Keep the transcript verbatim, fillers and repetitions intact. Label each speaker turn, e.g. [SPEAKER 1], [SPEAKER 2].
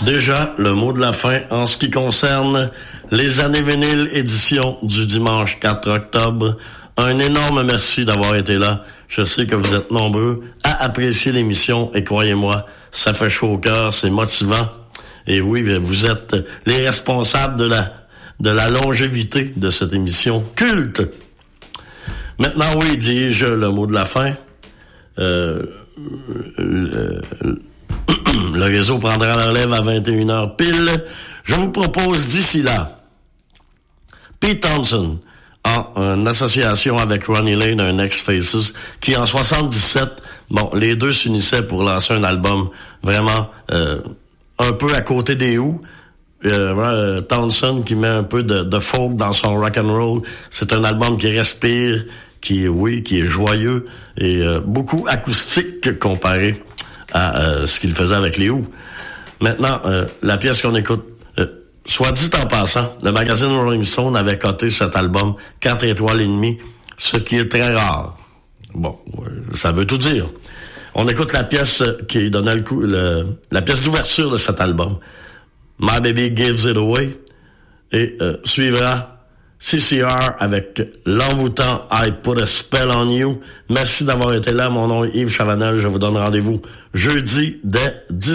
[SPEAKER 1] Déjà, le mot de la fin en ce qui concerne les années vinyles édition du dimanche quatre octobre. Un énorme merci d'avoir été là. Je sais que vous êtes nombreux à apprécier l'émission et croyez-moi, ça fait chaud au cœur, c'est motivant. Et oui, vous êtes les responsables de la de la longévité de cette émission culte. Maintenant, oui, dis-je le mot de la fin. Euh, le, le réseau prendra la relève à vingt et une heures pile. Je vous propose d'ici là, Pete Townshend, en, en association avec Ronnie Lane, un ex-Faces, qui en soixante-dix-sept, bon, les deux s'unissaient pour lancer un album vraiment euh, un peu à côté des Who. Euh, Townshend qui met un peu de, de folk dans son rock and roll. C'est un album qui respire, qui est, oui, qui est joyeux et euh, beaucoup acoustique comparé à euh, ce qu'il faisait avec les Who. Maintenant, euh, la pièce qu'on écoute, euh, soit dit en passant, le magazine Rolling Stone avait coté cet album quatre étoiles et demie, ce qui est très rare. Bon, ça veut tout dire. On écoute la pièce qui donnait le coup, le, la pièce d'ouverture de cet album, My Baby Gives It Away, et euh, suivra C C R avec l'envoûtant I Put a Spell on You. Merci d'avoir été là. Mon nom est Yves Chavanel. Je vous donne rendez-vous jeudi dès dix